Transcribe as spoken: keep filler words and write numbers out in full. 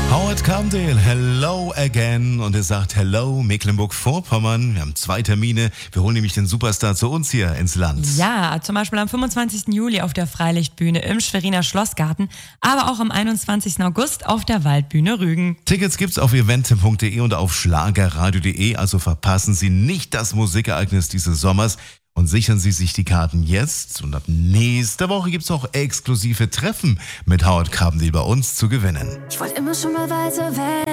Howard Carpendale, hello again. Und er sagt hello Mecklenburg-Vorpommern. Wir haben zwei Termine. Wir holen nämlich den Superstar zu uns hier ins Land. Ja, zum Beispiel am fünfundzwanzigsten Juli auf der Freilichtbühne im Schweriner Schlossgarten, aber auch am einundzwanzigsten August auf der Waldbühne Rügen. Tickets gibt's auf eventim punkt de und auf schlagerradio punkt de, also verpassen Sie nicht das Musikereignis dieses Sommers. Und sichern Sie sich die Karten jetzt. Und ab nächster Woche gibt es auch exklusive Treffen mit Howard Carpendale bei uns zu gewinnen. Ich wollte immer schon mal weiter weg.